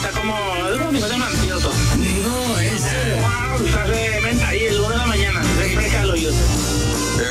está como si fuese un antídoto. No, ese. Se hace menta ahí el 1 de la mañana, refresca el oído.